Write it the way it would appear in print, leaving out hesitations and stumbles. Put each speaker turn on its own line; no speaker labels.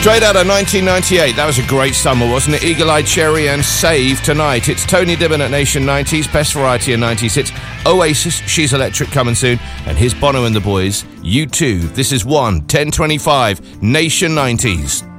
Straight out of 1998, that was a great summer, wasn't it? Eagle-Eye Cherry and Save Tonight. It's Tony Dibben at Nation 90s, best variety of 90s hits. Oasis, She's Electric coming soon, and here's Bono and the Boys, U2. This is 1025 Nation 90s.